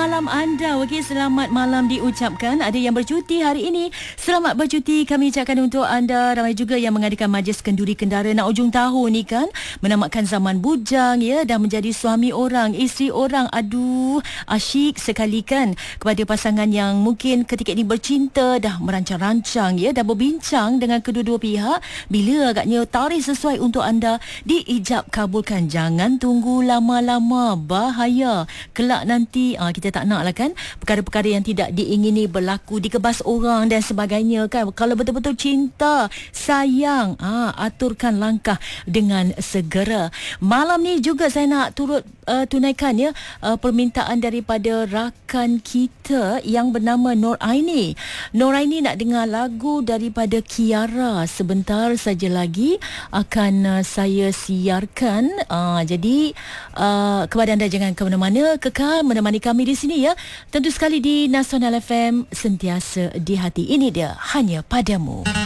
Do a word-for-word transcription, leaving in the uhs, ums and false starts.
malam anda. Okey, selamat malam diucapkan. Ada yang bercuti hari ini, selamat bercuti kami ucapkan untuk anda. Ramai juga yang mengadakan majlis kenduri kendara nak ujung tahun ni kan, menamatkan zaman bujang ya, dah menjadi suami orang, isteri orang. Aduh, asyik sekali kan kepada pasangan yang mungkin ketika ini bercinta, dah merancang-rancang ya, dah berbincang dengan kedua-dua pihak bila agaknya tarikh sesuai untuk anda diijab kabulkan. Jangan tunggu lama-lama, bahaya. Kelak nanti aa, kita tak nak lah kan perkara-perkara yang tidak diingini berlaku, dikebas orang dan sebagainya kan. Kalau betul-betul cinta, sayang, aa, aturkan langkah dengan segera. Malam ni juga saya nak turut uh, tunaikan ya uh, permintaan daripada rakan kita yang bernama Nur Aini. Nur Aini nak dengar lagu daripada Kiara. Sebentar saja lagi akan uh, saya siarkan. Uh, jadi uh, kepada anda jangan ke mana-mana, kekal menemani kami di sini ya. Tentu sekali di Nasional F M, sentiasa di hati. Ini dia, Hanya Padamu.